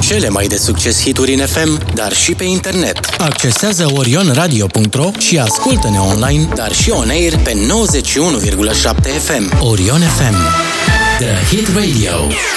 cele mai de succes hituri în FM, dar și pe internet. Accesează orionradio.ro și ascultă-ne online, dar și on air pe 91,7 FM. Orion FM, The Hit Radio.